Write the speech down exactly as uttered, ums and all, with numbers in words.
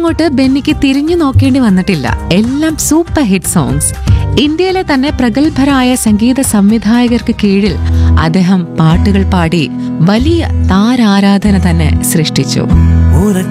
അങ്ങോട്ട് ബെന്നിക്ക് തിരിഞ്ഞു നോക്കേണ്ടി വന്നിട്ടില്ല. എല്ലാം സൂപ്പർ ഹിറ്റ് സോങ്സ്. ഇന്ത്യയിലെ തന്നെ പ്രഗത്ഭരായ സംഗീത സംവിധായകർക്ക് കീഴിൽ അദ്ദേഹം പാട്ടുകൾ പാടി വലിയ താരാരാധന തന്നെ സൃഷ്ടിച്ചു.